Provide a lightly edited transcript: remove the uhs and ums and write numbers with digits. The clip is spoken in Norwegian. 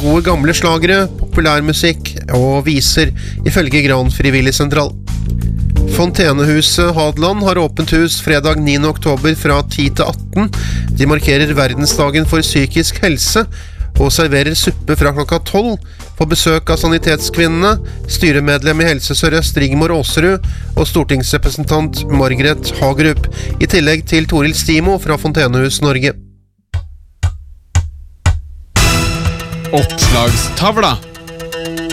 gode gamle slagere, populærmusikk og viser, ifølge Gran Frivillig Sentral. Fontenehuset Hadeland har åpent hus fredag 9. oktober fra 10 til 18. De markerer verdensdagen for psykisk helse og serverer suppe fra klokka 12 på besøk av Sanitetskvinnene, styremedlem i Helse Sør-Øst Rigmor Åserud og stortingsrepresentant Margret Hagerup, i tillegg til Toril Stimo fra Fontenehus Norge. Oppslagstavla.